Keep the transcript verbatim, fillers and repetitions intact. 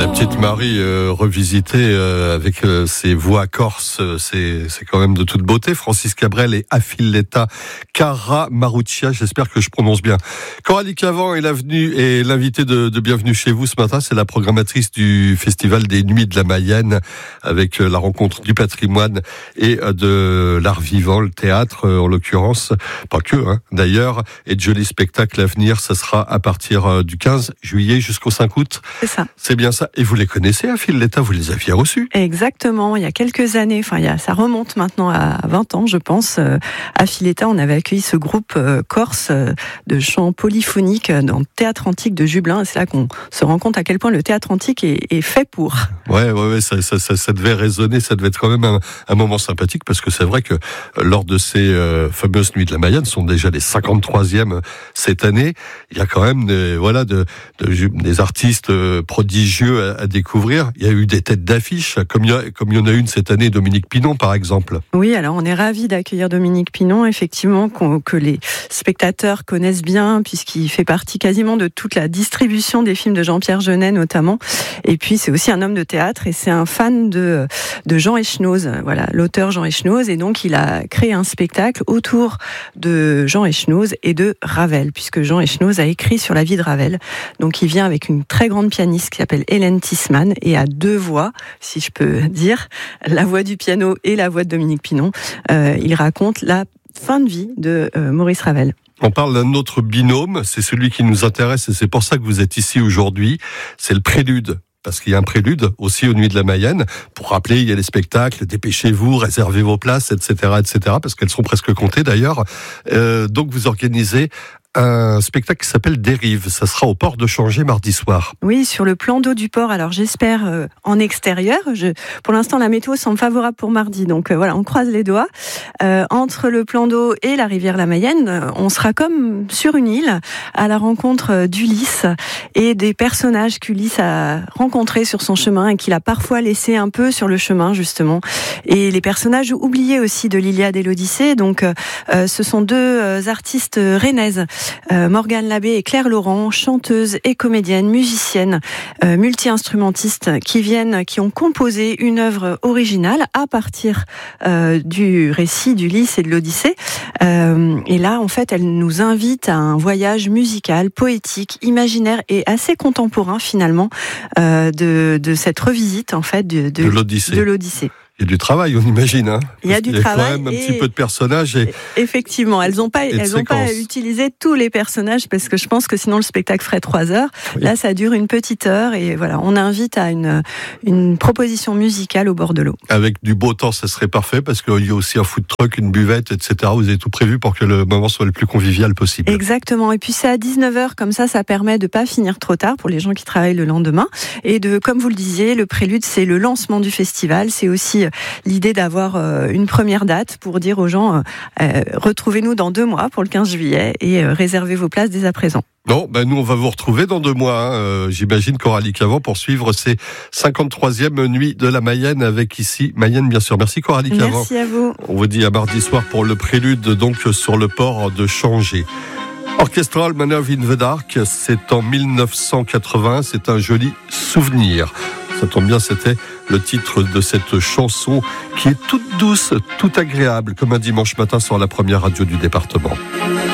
La petite Marie euh, revisitée euh, avec euh, ses voix corses, euh, c'est, c'est quand même de toute beauté. Francis Cabrel et Affilletta Caramarruccia, j'espère que je prononce bien. Coralie Cavant est l'avenue et l'invitée de, de Bienvenue chez vous ce matin. C'est la programmatrice du Festival des Nuits de la Mayenne avec euh, la rencontre du patrimoine et euh, de l'art vivant, le théâtre euh, en l'occurrence, pas que hein, d'ailleurs, et de jolis spectacles à venir. Ça sera à partir euh, du quinze juillet jusqu'au cinq août. C'est ça. C'est bien ça. Et vous les connaissez, Affilletta, vous les aviez reçus? Exactement. Il y a quelques années, enfin, il y a, ça remonte maintenant à vingt ans, je pense. Euh, Affilletta, on avait accueilli ce groupe euh, corse euh, de chants polyphoniques euh, dans le théâtre antique de Jublin. Et c'est là qu'on se rend compte à quel point le théâtre antique est, est fait pour. Ouais, ouais, ouais, ça, ça, ça, ça devait résonner, ça devait être quand même un, un moment sympathique parce que c'est vrai que euh, lors de ces euh, fameuses Nuits de la Mayenne, sont déjà les cinquante-troisièmes cette année. Il y a quand même des, voilà, de, de, des artistes euh, prodigieux à, à découvrir. Il y a eu des têtes d'affiche, comme il y a, comme il y en a une cette année, Dominique Pinon par exemple. Oui, alors on est ravis d'accueillir Dominique Pinon, effectivement, que les spectateurs connaissent bien, puisqu'il fait partie quasiment de toute la distribution des films de Jean-Pierre Jeunet notamment. Et puis c'est aussi un homme de théâtre et c'est un fan de, de Jean Echenoz, voilà, l'auteur Jean Echenoz, et donc il a créé un spectacle autour de Jean Echenoz et de Ravel, puisque Jean Echenoz a écrit sur la vie de Ravel. Donc il vient avec une très grande pianiste qui s'appelle Hélène Tissmann et à deux voix, si je peux dire, la voix du piano et la voix de Dominique Pinon. Euh, il raconte la fin de vie de euh, Maurice Ravel. On parle d'un autre binôme, c'est celui qui nous intéresse et c'est pour ça que vous êtes ici aujourd'hui, c'est le prélude. Parce qu'il y a un prélude aussi aux Nuits de la Mayenne. Pour rappeler, il y a les spectacles, dépêchez-vous, réservez vos places, et cetera, et cetera, parce qu'elles sont presque comptées d'ailleurs. Euh, donc vous organisez un spectacle qui s'appelle Dérive. Ça sera au port de Changé mardi soir. Oui, sur le plan d'eau du port. Alors j'espère euh, en extérieur. Je, pour l'instant, la météo semble favorable pour mardi. Donc euh, voilà, on croise les doigts. Euh, entre le plan d'eau et la rivière la Mayenne, on sera comme sur une île à la rencontre d'Ulysse et des personnages qu'Ulysse a rencontrés sur son chemin et qu'il a parfois laissé un peu sur le chemin justement. Et les personnages oubliés aussi de l'Iliade et l'Odyssée. Donc euh, ce sont deux euh, artistes rennaises. Euh, Morgane Labbé et Claire Laurent, chanteuses et comédiennes, musiciennes, euh, multi-instrumentistes qui viennent, qui ont composé une œuvre originale à partir euh, du récit d'Ulysse et de l'Odyssée. Euh, et là, en fait, elles nous invitent à un voyage musical, poétique, imaginaire et assez contemporain finalement euh, de, de cette revisite en fait de, de, de l'Odyssée. De l'Odyssée. Il y a du travail, on imagine. Hein, il y a du il y a travail. quand même un petit peu de personnages. Et, effectivement, elles n'ont pas, elles n'ont pas utilisé tous les personnages parce que je pense que sinon le spectacle ferait trois heures. Oui. Là, ça dure une petite heure et voilà, on invite à une, une proposition musicale au bord de l'eau. Avec du beau temps, ça serait parfait parce qu'il y a aussi un food truck, une buvette, et cetera. Vous avez tout prévu pour que le moment soit le plus convivial possible. Exactement. Et puis c'est à dix-neuf heures, comme ça, ça permet de pas finir trop tard pour les gens qui travaillent le lendemain. Et de, comme vous le disiez, le prélude, c'est le lancement du festival. C'est aussi l'idée d'avoir une première date pour dire aux gens euh, retrouvez-nous dans deux mois pour le quinze juillet et euh, réservez vos places dès à présent. Non, ben nous on va vous retrouver dans deux mois, hein, euh, j'imagine, Coralie Cavant, pour suivre ces cinquante-troisièmes Nuits de la Mayenne avec ici Mayenne bien sûr. Merci Coralie Cavant. Merci à vous. On vous dit à mardi soir pour le prélude donc sur le port de Changé. Orchestral Man in the Dark, c'est en mille neuf cent quatre-vingts, c'est un joli souvenir. Ça tombe bien, c'était le titre de cette chanson qui est toute douce, toute agréable, comme un dimanche matin sur la première radio du département.